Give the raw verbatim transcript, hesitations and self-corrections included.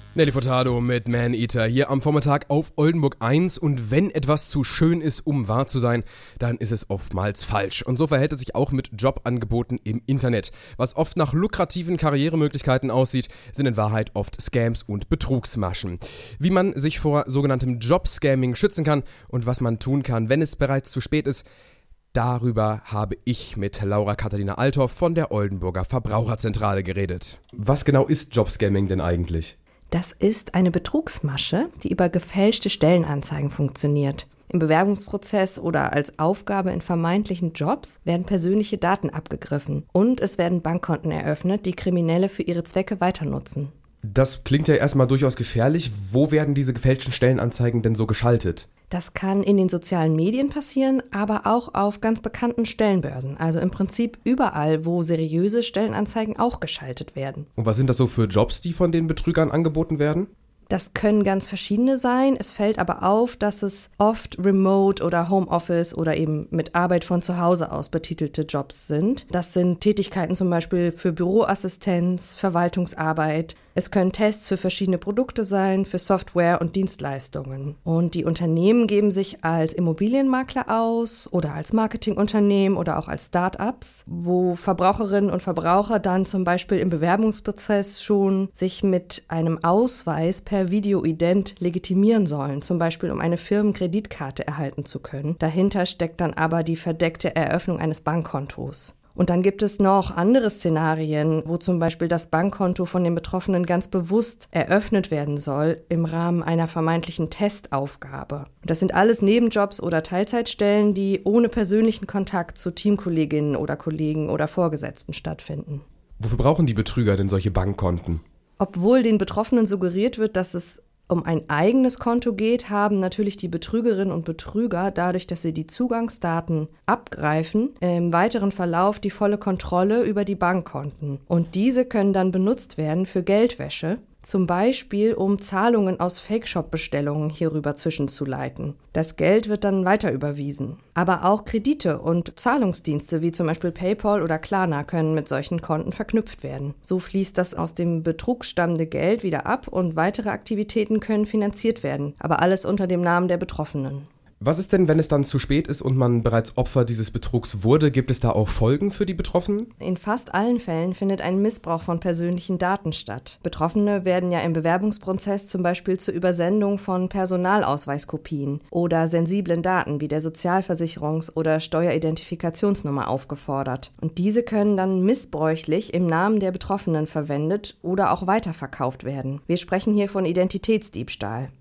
Nelly Furtado mit Maneater hier am Vormittag auf Oldenburg eins, und wenn etwas zu schön ist, um wahr zu sein, dann ist es oftmals falsch. Und so verhält es sich auch mit Jobangeboten im Internet. Was oft nach lukrativen Karrieremöglichkeiten aussieht, sind in Wahrheit oft Scams und Betrugsmaschen. Wie man sich vor sogenanntem Jobscamming schützen kann und was man tun kann, wenn es bereits zu spät ist, darüber habe ich mit Laura Katharina Althoff von der Oldenburger Verbraucherzentrale geredet. Was genau ist Jobscamming denn eigentlich? Das ist eine Betrugsmasche, die über gefälschte Stellenanzeigen funktioniert. Im Bewerbungsprozess oder als Aufgabe in vermeintlichen Jobs werden persönliche Daten abgegriffen und es werden Bankkonten eröffnet, die Kriminelle für ihre Zwecke weiter nutzen. Das klingt ja erstmal durchaus gefährlich. Wo werden diese gefälschten Stellenanzeigen denn so geschaltet? Das kann in den sozialen Medien passieren, aber auch auf ganz bekannten Stellenbörsen. Also im Prinzip überall, wo seriöse Stellenanzeigen auch geschaltet werden. Und was sind das so für Jobs, die von den Betrügern angeboten werden? Das können ganz verschiedene sein. Es fällt aber auf, dass es oft Remote oder Homeoffice oder eben mit Arbeit von zu Hause aus betitelte Jobs sind. Das sind Tätigkeiten zum Beispiel für Büroassistenz, Verwaltungsarbeit. Es können Tests für verschiedene Produkte sein, für Software und Dienstleistungen. Und die Unternehmen geben sich als Immobilienmakler aus oder als Marketingunternehmen oder auch als Start-ups, wo Verbraucherinnen und Verbraucher dann zum Beispiel im Bewerbungsprozess schon sich mit einem Ausweis per Videoident legitimieren sollen, zum Beispiel um eine Firmenkreditkarte erhalten zu können. Dahinter steckt dann aber die verdeckte Eröffnung eines Bankkontos. Und dann gibt es noch andere Szenarien, wo zum Beispiel das Bankkonto von den Betroffenen ganz bewusst eröffnet werden soll im Rahmen einer vermeintlichen Testaufgabe. Das sind alles Nebenjobs oder Teilzeitstellen, die ohne persönlichen Kontakt zu Teamkolleginnen oder Kollegen oder Vorgesetzten stattfinden. Wofür brauchen die Betrüger denn solche Bankkonten? Obwohl den Betroffenen suggeriert wird, dass es um ein eigenes Konto geht, haben natürlich die Betrügerinnen und Betrüger, dadurch, dass sie die Zugangsdaten abgreifen, im weiteren Verlauf die volle Kontrolle über die Bankkonten. Und diese können dann benutzt werden für Geldwäsche, zum Beispiel um Zahlungen aus Fake-Shop-Bestellungen hierüber zwischenzuleiten. Das Geld wird dann weiter überwiesen. Aber auch Kredite und Zahlungsdienste wie zum Beispiel PayPal oder Klarna können mit solchen Konten verknüpft werden. So fließt das aus dem Betrug stammende Geld wieder ab und weitere Aktivitäten können finanziert werden, aber alles unter dem Namen der Betroffenen. Was ist denn, wenn es dann zu spät ist und man bereits Opfer dieses Betrugs wurde? Gibt es da auch Folgen für die Betroffenen? In fast allen Fällen findet ein Missbrauch von persönlichen Daten statt. Betroffene werden ja im Bewerbungsprozess zum Beispiel zur Übersendung von Personalausweiskopien oder sensiblen Daten wie der Sozialversicherungs- oder Steueridentifikationsnummer aufgefordert. Und diese können dann missbräuchlich im Namen der Betroffenen verwendet oder auch weiterverkauft werden. Wir sprechen hier von Identitätsdiebstahl.